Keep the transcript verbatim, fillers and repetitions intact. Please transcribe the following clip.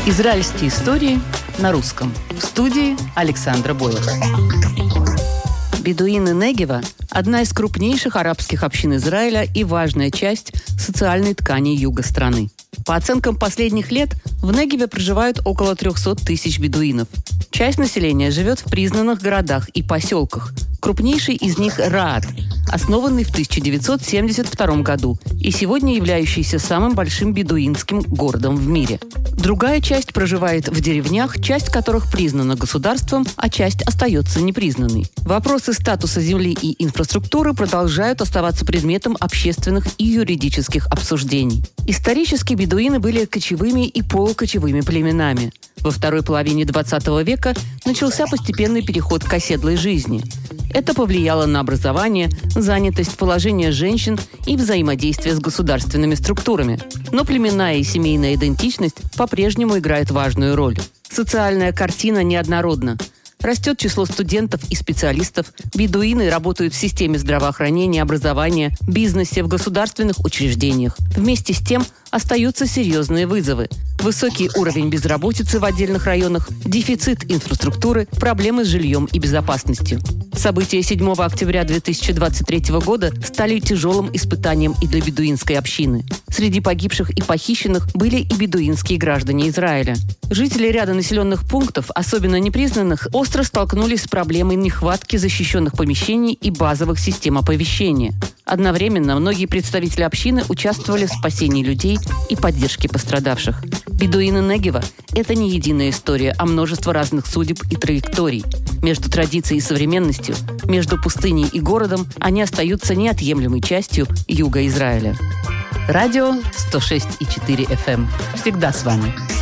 Израильские истории на русском. В студии Александра Бойлер. Бедуины Негева – одна из крупнейших арабских общин Израиля и важная часть социальной ткани юга страны. По оценкам последних лет, в Негеве проживают около триста тысяч бедуинов. Часть населения живет в признанных городах и поселках. Крупнейший из них – Раат, основанный в тысяча девятьсот семьдесят втором году и сегодня являющийся самым большим бедуинским городом в мире. Другая часть проживает в деревнях, часть которых признана государством, а часть остается непризнанной. Вопросы статуса земли и инфраструктуры продолжают оставаться предметом общественных и юридических обсуждений. Исторически бедуины были кочевыми и полукочевыми племенами. Во второй половине двадцатого века начался постепенный переход к оседлой жизни. Это повлияло на образование, занятость, положение женщин и взаимодействие с государственными структурами. Но племенная и семейная идентичность по-прежнему играют важную роль. Социальная картина неоднородна. Растет число студентов и специалистов, бедуины работают в системе здравоохранения, образования, бизнесе, в государственных учреждениях. Вместе с тем остаются серьезные вызовы. Высокий уровень безработицы в отдельных районах, дефицит инфраструктуры, проблемы с жильем и безопасностью. События седьмого октября две тысячи двадцать третьего года стали тяжелым испытанием и для бедуинской общины. Среди погибших и похищенных были и бедуинские граждане Израиля. Жители ряда населенных пунктов, особенно непризнанных, остро столкнулись с проблемой нехватки защищенных помещений и базовых систем оповещения. Одновременно многие представители общины участвовали в спасении людей и поддержке пострадавших. Бедуины Негева – это не единая история, а множество разных судеб и траекторий. Между традицией и современностью, между пустыней и городом они остаются неотъемлемой частью юга Израиля. Радио сто шесть и четыре эф эм. Всегда с вами.